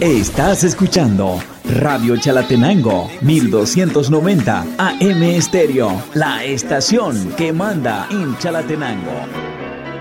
Estás escuchando Radio Chalatenango 1290 AM Estéreo, la estación que manda en Chalatenango.